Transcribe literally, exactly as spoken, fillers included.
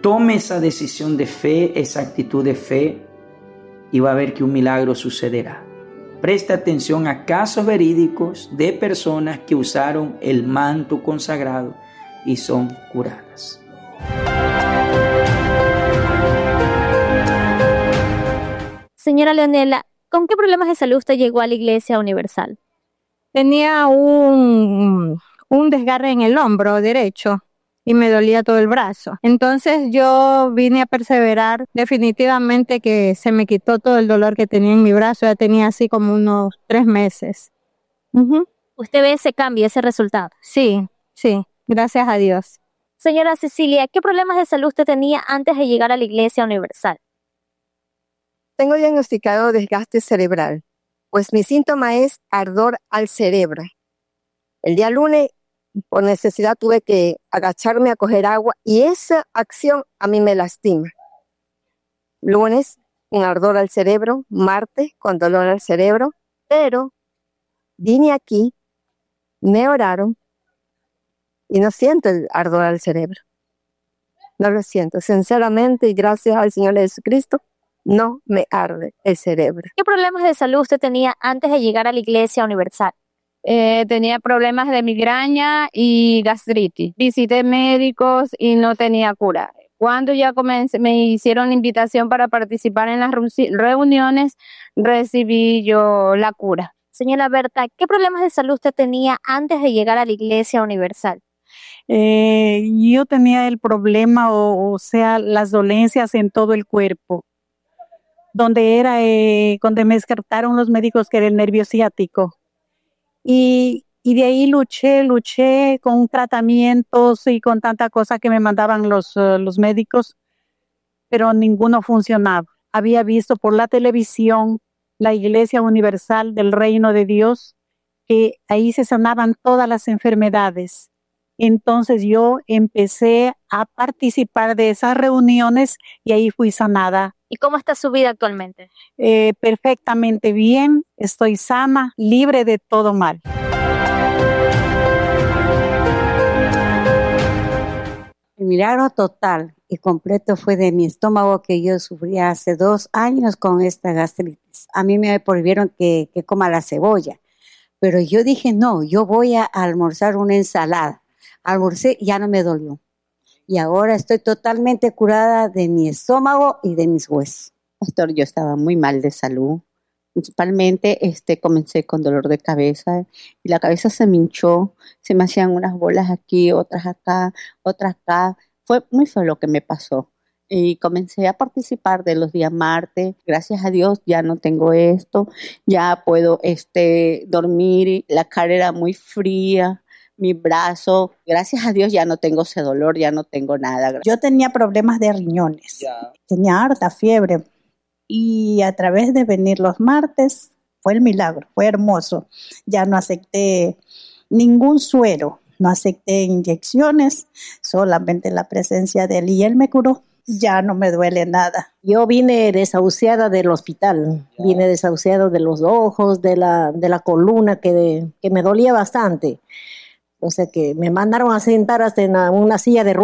tome esa decisión de fe, esa actitud de fe, y va a ver que un milagro sucederá. Presta atención a casos verídicos de personas que usaron el manto consagrado y son curadas. Señora Leonela, ¿con qué problemas de salud usted llegó a la Iglesia Universal? Tenía un, un desgarre en el hombro derecho y me dolía todo el brazo. Entonces yo vine a perseverar. Definitivamente que se me quitó todo el dolor que tenía en mi brazo. Ya tenía así como unos tres meses. Uh-huh. ¿Usted ve ese cambio, ese resultado? Sí, sí, gracias a Dios. Señora Cecilia, ¿qué problemas de salud usted tenía antes de llegar a la Iglesia Universal? Tengo diagnosticado desgaste cerebral, pues mi síntoma es ardor al cerebro. El día lunes, por necesidad, tuve que agacharme a coger agua y esa acción a mí me lastima. Lunes, un ardor al cerebro. Martes, con dolor al cerebro. Pero vine aquí, me oraron y no siento el ardor al cerebro. No lo siento, sinceramente, y gracias al Señor Jesucristo, no me arde el cerebro. ¿Qué problemas de salud usted tenía antes de llegar a la Iglesia Universal? Eh, tenía problemas de migraña y gastritis. Visité médicos y no tenía cura. Cuando ya comencé, me hicieron la invitación para participar en las reuniones, recibí yo la cura. Señora Berta, ¿qué problemas de salud usted tenía antes de llegar a la Iglesia Universal? Eh, yo tenía el problema, o, o sea, las dolencias en todo el cuerpo. Donde era, eh, donde me descartaron los médicos que era el nervio ciático. Y, y de ahí luché, luché con tratamientos y con tanta cosa que me mandaban los, uh, los médicos, pero ninguno funcionaba. Había visto por la televisión la Iglesia Universal del Reino de Dios, que ahí se sanaban todas las enfermedades. Entonces yo empecé a participar de esas reuniones y ahí fui sanada. ¿Y cómo está su vida actualmente? Eh, perfectamente bien, estoy sana, libre de todo mal. El milagro total y completo fue de mi estómago, que yo sufría hace dos años con esta gastritis. A mí me prohibieron que, que coma la cebolla, pero yo dije no, yo voy a almorzar una ensalada. Almorcé y ya no me dolió. Y ahora estoy totalmente curada de mi estómago y de mis huesos. Pastor, yo estaba muy mal de salud. Principalmente este, comencé con dolor de cabeza y la cabeza se me hinchó. Se me hacían unas bolas aquí, otras acá, otras acá. Fue muy feo lo que me pasó. Y comencé a participar de los días martes. Gracias a Dios ya no tengo esto. Ya puedo este, dormir. La cara era muy fría. Mi brazo, gracias a Dios ya no tengo ese dolor, ya no tengo nada. Yo tenía problemas de riñones, yeah. Tenía harta fiebre y a través de venir los martes fue el milagro, fue hermoso. Ya no acepté ningún suero, no acepté inyecciones, solamente la presencia de él y él me curó. Ya no me duele nada. Yo vine desahuciada del hospital, yeah. Vine desahuciada de los ojos, de la, de la columna que, de, que me dolía bastante. O sea que me mandaron a sentar hasta en una silla de ruedas.